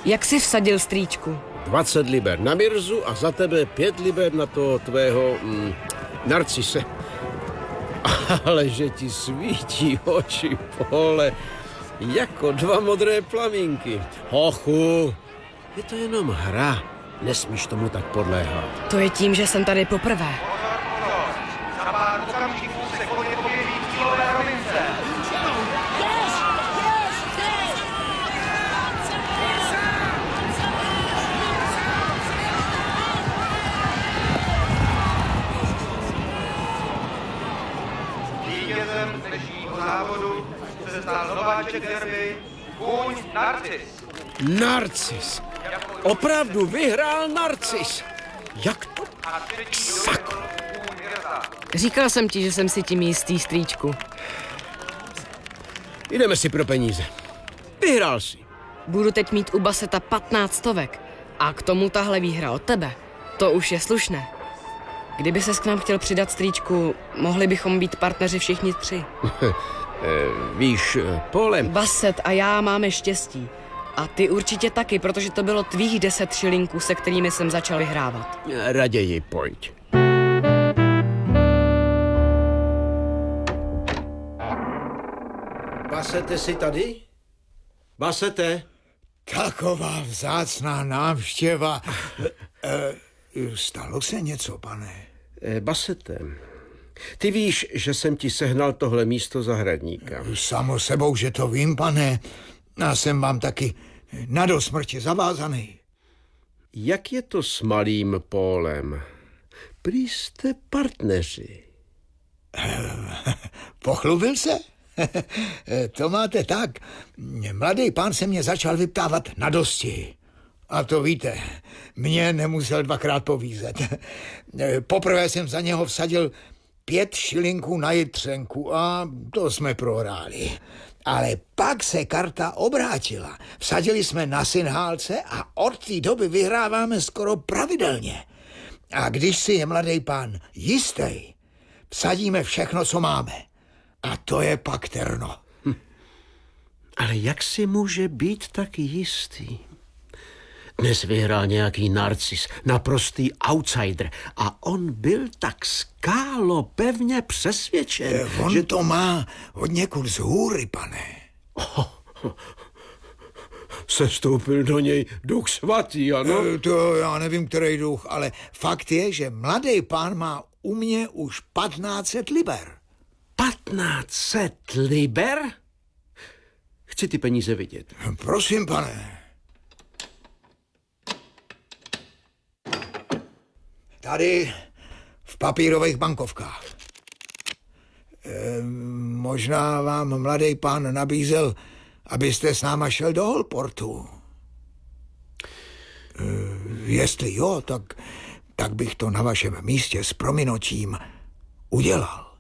Jak jsi vsadil, strýčku? 20 liber na Mirzu a za tebe 5 liber na toho tvého Narcise. Ale že ti svítí oči, Pole, jako 2 modré plamínky. Hochu, je to jenom hra. Nesmíš tomu tak podléhat. To je tím, že jsem tady poprvé. Za pár okamžiků se koně objeví v cílové rovince. Vítězem dnešního závodu se stal nováček derby kůň Narcis. Narcis. Opravdu vyhrál Narcis. Jak to? A třetí sakro. Kůň Mirza. Říkal jsem ti, že jsem si tím jistý, strýčku. Jdeme si pro peníze. Vyhrál si. Budu teď mít u Baseta 15 stovek. A k tomu tahle výhra od tebe. To už je slušné. Kdyby ses k nám chtěl přidat, strýčku, mohli bychom být partneři všichni 3. Víš, Pole... Baset a já máme štěstí. A ty určitě taky, protože to bylo tvých 10 šilinků, se kterými jsem začal vyhrávat. Raději pojď. Basete, jsi tady? Basete? Taková vzácná návštěva. Stalo se něco, pane? Basete, ty víš, že jsem ti sehnal tohle místo zahradníka. Samo sebou, že to vím, pane. A jsem vám taky na do smrti zavázaný. Jak je to s malým Pólem? Prý jste partneři. Pochlubil se? To máte tak. Mladý pán se mě začal vyptávat na dosti. A to víte, mě nemusel 2krát povízet. Poprvé jsem za něho vsadil 5 šilinků na jitřenku a to jsme prohráli. Ale pak se karta obrátila. Vsadili jsme na synhálce a od té doby vyhráváme skoro pravidelně. A když si je mladý pán jistý, vsadíme všechno, co máme. A to je pak terno. Ale jak si může být tak jistý? Dnes vyhrál nějaký Narcis, naprostý outsider. A on byl tak skálopevně přesvědčen, On že to má od někud z hůry, pane. Sestoupil do něj duch svatý, ano? To já nevím, který duch, ale fakt je, že mladý pán má u mě už 1500 liber. 1500 liber? Chci ty peníze vidět. Prosím, pane. Tady v papírových bankovkách. Možná vám mladý pán nabízel, abyste s náma šel do Holportu. Jestli jo, tak bych to na vašem místě s prominutím udělal.